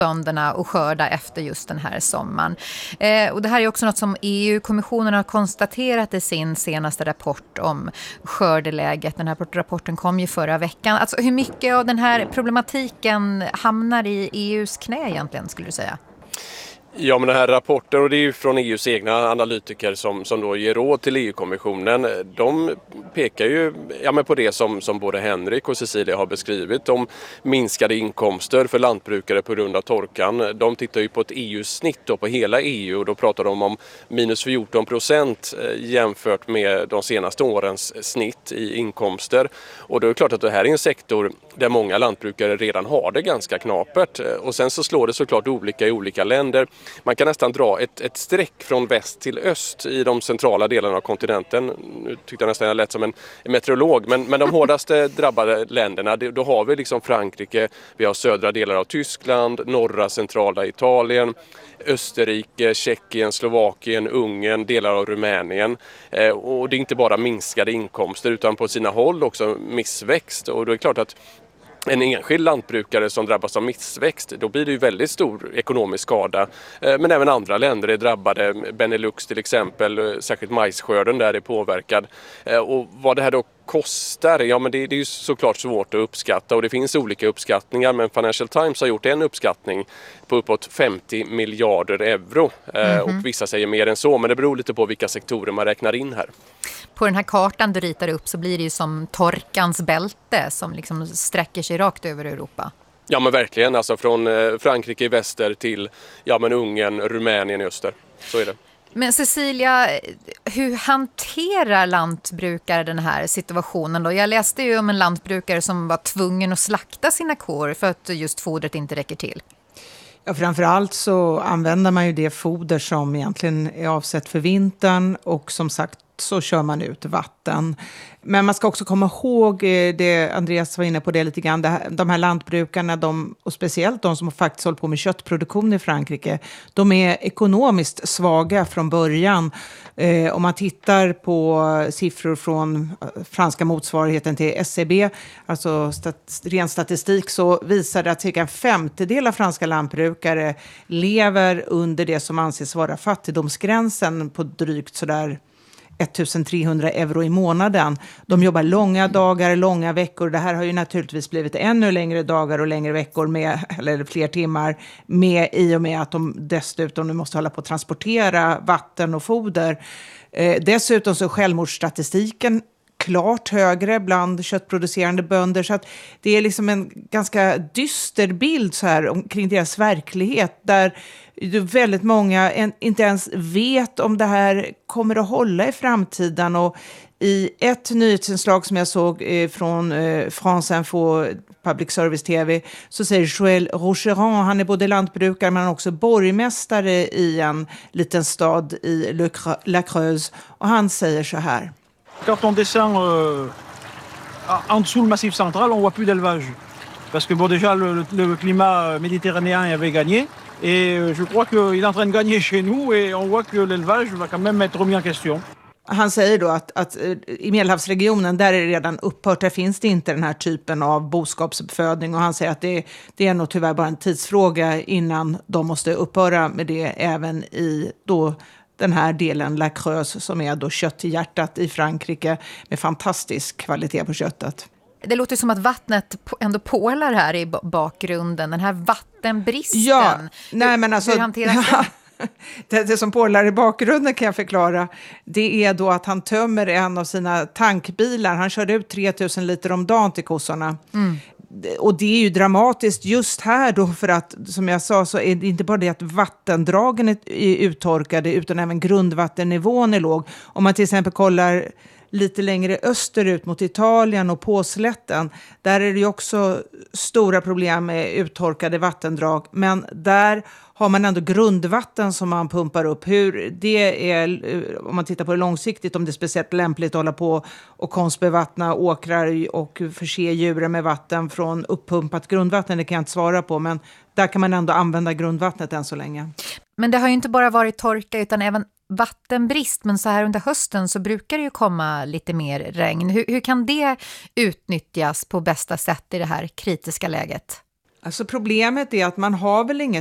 bönderna och skörda efter just den här sommaren. Och det här är också något som EU-kommissionen har konstaterat i sin senaste rapport om skördeläget. Den här rapporten kom ju förra veckan. Alltså hur mycket av den här problematiken hamnar i EUs knä egentligen, skulle du säga? Ja, men den här rapporten, och det är ju från EUs egna analytiker som då ger råd till EU-kommissionen, de pekar ju på det som både Henrik och Cecilia har beskrivit om minskade inkomster för lantbrukare på grund av torkan. De tittar ju på ett EU-snitt då, på hela EU, och då pratar de om minus 14% jämfört med de senaste årens snitt i inkomster. Och då är det klart att det här är en sektor där många lantbrukare redan har det ganska knapert. Och sen så slår det såklart olika i olika länder. Man kan nästan dra ett streck från väst till öst i de centrala delarna av kontinenten. Nu tyckte jag nästan jag lät som en meteorolog, men de hårdaste drabbade länderna, då har vi liksom Frankrike, vi har södra delar av Tyskland, norra centrala Italien, Österrike, Tjeckien, Slovakien, Ungern, delar av Rumänien. Och det är inte bara minskade inkomster utan på sina håll också missväxt. Och då är det klart att en enskild lantbrukare som drabbas av missväxt, då blir det ju väldigt stor ekonomisk skada. Men även andra länder är drabbade, Benelux till exempel, särskilt majsskörden där är påverkad. Och vad det här då kostar, ja men det är ju såklart svårt att uppskatta, och det finns olika uppskattningar, men Financial Times har gjort en uppskattning på uppåt 50 miljarder euro. Och vissa säger mer än så, men det beror lite på vilka sektorer man räknar in här. På den här kartan du ritar upp så blir det ju som torkans bälte som liksom sträcker sig rakt över Europa. Ja men verkligen, alltså från Frankrike i väster till Ungern, Rumänien i öster. Så är det. Men Cecilia, hur hanterar lantbrukare den här situationen då? Jag läste ju om en lantbrukare som var tvungen att slakta sina kor för att just fodret inte räcker till. Ja, framförallt så använder man ju det foder som egentligen är avsett för vintern, och som sagt så kör man ut vatten. Men man ska också komma ihåg det, Andreas var inne på det lite grann, de här lantbrukarna, och speciellt de som faktiskt håller på med köttproduktion i Frankrike, de är ekonomiskt svaga från början. Om man tittar på siffror från franska motsvarigheten till SCB, alltså ren statistik, så visar det att cirka 1/5 av franska lantbrukare lever under det som anses vara fattigdomsgränsen på drygt sådär 1300 euro i månaden. De jobbar långa dagar, långa veckor. Det här har ju naturligtvis blivit ännu längre dagar och längre veckor eller fler timmar i och med att de dessutom nu måste hålla på att transportera vatten och foder. Dessutom så är självmordsstatistiken klart högre bland köttproducerande bönder, så att det är liksom en ganska dyster bild så här omkring deras verklighet, där väldigt många inte ens vet om det här kommer att hålla i framtiden. Och i ett nyhetsinslag som jag såg från France Info Public Service TV så säger Joël Rocheron, han är både lantbrukare men också borgmästare i en liten stad i La Creuse, och han säger så här: Quand on descend en dessous le Massif central, on voit plus d'élevage. Parce que déjà le climat méditerranéen avait gagné. Et je crois qu'il est en train de gagner chez nous et on voit que l'élevage va quand même être remis en question. Han säger då att i Medelhavsregionen där är det redan upphört, där finns det inte den här typen av boskapsuppfödning, och han säger att det är nog tyvärr bara en tidsfråga innan de måste upphöra med det även i då den här delen La Creuse som är då kött i hjärtat i Frankrike med fantastisk kvalitet på köttet. Det låter som att vattnet ändå pålar här i bakgrunden, den här vattenbristen. Ja, nej men alltså, hur hanteras det? Det som pålar i bakgrunden kan jag förklara. Det är då att han tömmer en av sina tankbilar. Han körde ut 3000 liter om dagen till kossorna. Och det är ju dramatiskt just här då, för att som jag sa så är det inte bara det att vattendragen är uttorkade utan även grundvattennivån är låg. Om man till exempel kollar lite längre österut mot Italien och Påslätten, där är det ju också stora problem med uttorkade vattendrag, men där har man ändå grundvatten som man pumpar upp. Hur det är, om man tittar på det långsiktigt, om det är speciellt lämpligt att hålla på och konstbevattna åkrar och förse djuren med vatten från uppumpat grundvatten, det kan jag inte svara på, men där kan man ändå använda grundvattnet än så länge. Men det har ju inte bara varit torka utan även vattenbrist, men så här under hösten så brukar det ju komma lite mer regn. Hur kan det utnyttjas på bästa sätt i det här kritiska läget? Alltså problemet är att man har väl inget